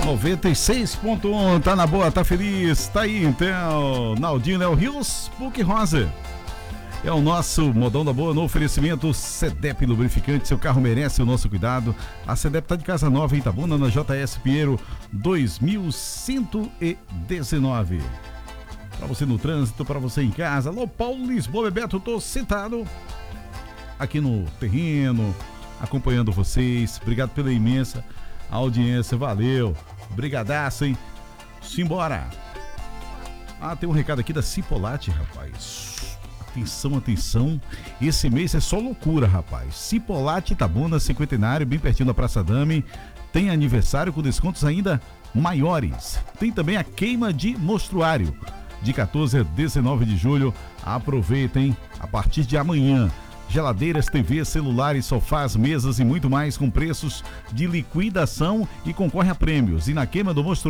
96.1, tá na boa, tá feliz, tá aí então. Naldinho Léo Rios, PUC Rosa. É o nosso modão da boa no oferecimento Cedep Lubrificante, seu carro merece o nosso cuidado. A Cedep tá de casa nova em Itabuna, na JS Pinheiro 2119. Para você no trânsito, para você em casa. Alô, Paulo Lisboa, Bebeto, tô sentado aqui no terreno, acompanhando vocês. Obrigado pela imensa audiência, valeu. Brigadaço, hein? Simbora. Tem um recado aqui da Cipolate, rapaz. Atenção, atenção. Esse mês é só loucura, rapaz. Cipolate Itabuna, cinquentenário, bem pertinho da Praça Dame. Tem aniversário com descontos ainda maiores. Tem também a queima de mostruário. De 14 a 19 de julho. Aproveitem a partir de amanhã. Geladeiras, TVs, celulares, sofás, mesas e muito mais com preços de liquidação e concorre a prêmios. E na queima do mostruário